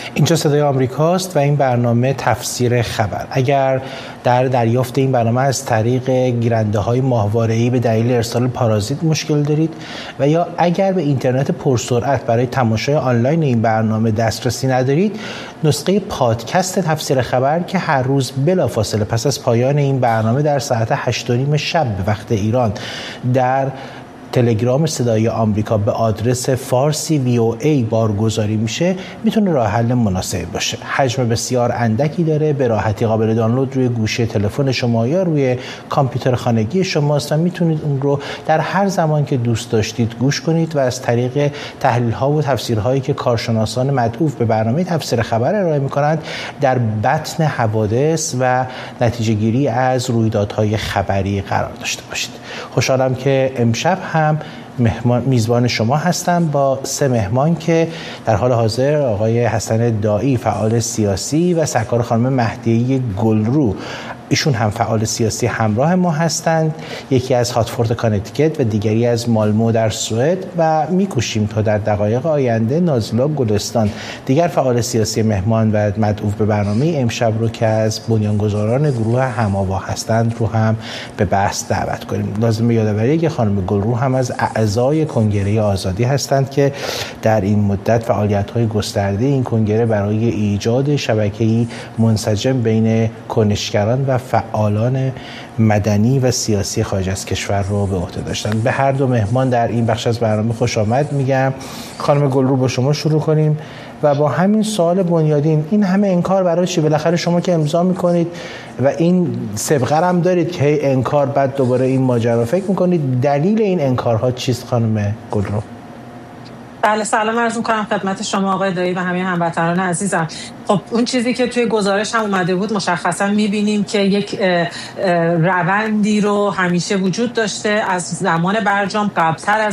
اینجا صدای آمریکاست و این برنامه تفسیر خبر. اگر در دریافت این برنامه از طریق گیرنده‌های ماهواره‌ای به دلیل ارسال پارازیت مشکل دارید و یا اگر به اینترنت پرسرعت برای تماشای آنلاین این برنامه دسترسی ندارید، نسخه پادکست تفسیر خبر که هر روز بلافاصله پس از پایان این برنامه در ساعت 8:30 شب به وقت ایران در تلگرام صدای آمریکا به آدرس فارسی VOA بارگذاری میشه، میتونه راه حل مناسبی باشه. حجم بسیار اندکی داره، به راحتی قابل دانلود روی گوشه تلفن شما یا روی کامپیوتر خانگی شماست و میتونید اون رو در هر زمان که دوست داشتید گوش کنید و از طریق تحلیل ها و تفسیرهایی که کارشناسان مدعو به برنامه تفسیر خبر ارائه میکنند در بطن حوادث و نتیجه گیری از رویدادهای خبری قرار داشته باشید. خوشحالم که امشب هم میزبان شما هستم با 3 مهمان که در حال حاضر آقای حسن دایی فعال سیاسی و سرکار خانم مهدیه گلرو، ایشون هم فعال سیاسی همراه ما هستند، یکی از هاتفورد کانکتیکت و دیگری از مالمو در سوئد و میکوشیم تا در دقایق آینده نازلا گلستان، دیگر فعال سیاسی مهمان و مدعو به برنامه امشب رو که از بنیانگذاران گروه هم‌آوا هستند رو هم به بحث دعوت کنیم. لازم به یادآوری که خانم گلرو هم از اعضای کنگره آزادی هستند که در این مدت فعالیت‌های گسترده این کنگره برای ایجاد شبکه‌ای منسجم بین کنشگران و فعالان مدنی و سیاسی خارج از کشور رو به عهده داشتن. به هر دو مهمان در این بخش از برنامه خوش آمد میگم. خانم گلرو با شما شروع کنیم و با همین سوال بنیادین، این همه انکار برای چی؟ بالاخره شما که امضا میکنید و این سابقه هم دارید که هی انکار بعد دوباره این ماجرا، فکر میکنید دلیل این انکارها چیست خانم گلرو؟ بله، سلام عرض می‌کنم خدمت شما آقای دایی و همه هموطنان عزیزم. خب اون چیزی که توی گزارش هم اومده بود مشخصا می‌بینیم که یک روندی رو همیشه وجود داشته از زمان برجام، قبل‌تر از